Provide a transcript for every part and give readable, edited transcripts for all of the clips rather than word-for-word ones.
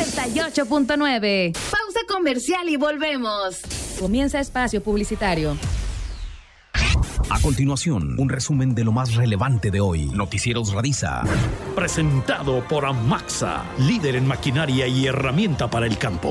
98.9. Pausa comercial y volvemos. Comienza espacio publicitario. A continuación, un resumen de lo más relevante de hoy. Noticieros Radiza. Presentado por Amaxa, líder en maquinaria y herramienta para el campo.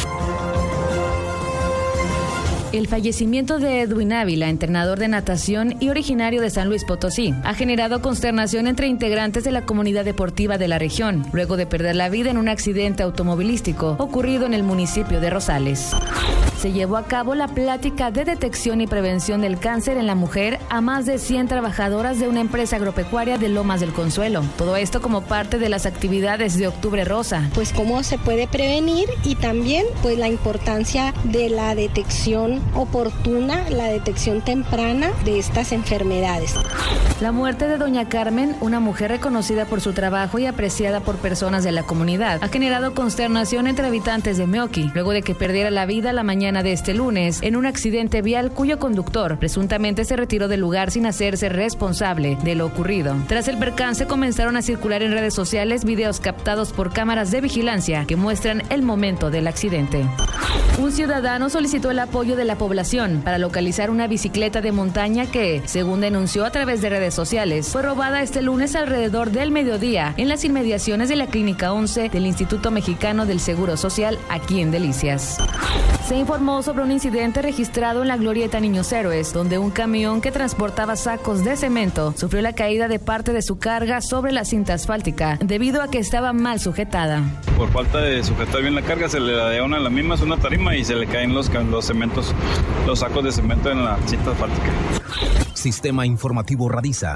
El fallecimiento de Edwin Ávila, entrenador de natación y originario de San Luis Potosí, ha generado consternación entre integrantes de la comunidad deportiva de la región, luego de perder la vida en un accidente automovilístico ocurrido en el municipio de Rosales. Se llevó a cabo la plática de detección y prevención del cáncer en la mujer a más de 100 trabajadoras de una empresa agropecuaria de Lomas del Consuelo. Todo esto como parte de las actividades de Octubre Rosa. Pues cómo se puede prevenir y también pues la importancia de la detección oportuna, la detección temprana de estas enfermedades. La muerte de doña Carmen, una mujer reconocida por su trabajo y apreciada por personas de la comunidad, ha generado consternación entre habitantes de Meoqui, luego de que perdiera la vida la mañana de este lunes en un accidente vial cuyo conductor presuntamente se retiró del lugar sin hacerse responsable de lo ocurrido. Tras el percance comenzaron a circular en redes sociales videos captados por cámaras de vigilancia que muestran el momento del accidente. Un ciudadano solicitó el apoyo de la población para localizar una bicicleta de montaña que, según denunció a través de redes sociales, fue robada este lunes alrededor del mediodía en las inmediaciones de la Clínica 11 del Instituto Mexicano del Seguro Social aquí en Delicias. Se informó sobre un incidente registrado en la Glorieta Niños Héroes, donde un camión que transportaba sacos de cemento sufrió la caída de parte de su carga sobre la cinta asfáltica, debido a que estaba mal sujetada. Por falta de sujetar bien la carga, se le da a una misma, es una tarima y se le caen los cementos, los sacos de cemento en la cinta asfáltica. Sistema Informativo Radiza.